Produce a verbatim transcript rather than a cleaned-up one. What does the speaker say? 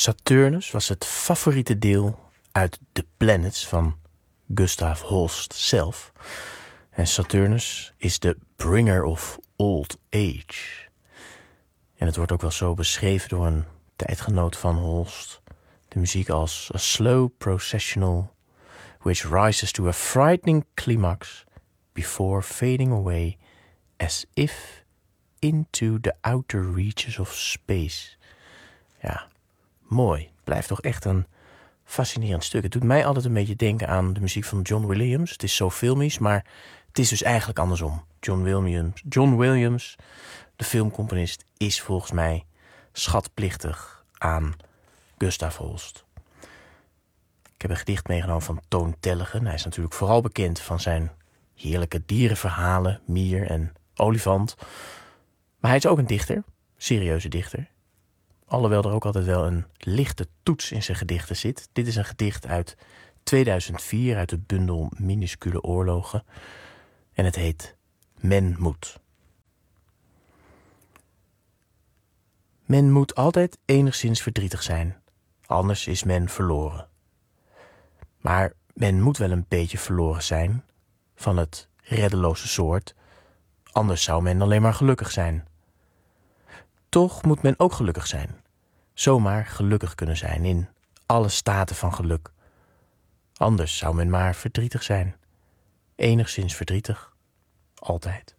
Saturnus was het favoriete deel uit The Planets van Gustav Holst zelf. En Saturnus is de bringer of old age. En het wordt ook wel zo beschreven door een tijdgenoot van Holst. De muziek als a slow processional which rises to a frightening climax before fading away as if into the outer reaches of space. Ja, mooi. Blijft toch echt een fascinerend stuk. Het doet mij altijd een beetje denken aan de muziek van John Williams. Het is zo filmisch, maar het is dus eigenlijk andersom. John Williams, John Williams, de filmcomponist, is volgens mij schatplichtig aan Gustav Holst. Ik heb een gedicht meegenomen van Toon Tellegen. Hij is natuurlijk vooral bekend van zijn heerlijke dierenverhalen, Mier en Olifant. Maar hij is ook een dichter, serieuze dichter. Alhoewel er ook altijd wel een lichte toets in zijn gedichten zit. Dit is een gedicht uit tweeduizend vier, uit de bundel Minuscule Oorlogen. En het heet Men moet. Men moet altijd enigszins verdrietig zijn, anders is men verloren. Maar men moet wel een beetje verloren zijn, van het reddeloze soort, anders zou men alleen maar gelukkig zijn. Toch moet men ook gelukkig zijn, zomaar gelukkig kunnen zijn in alle staten van geluk. Anders zou men maar verdrietig zijn, enigszins verdrietig, altijd.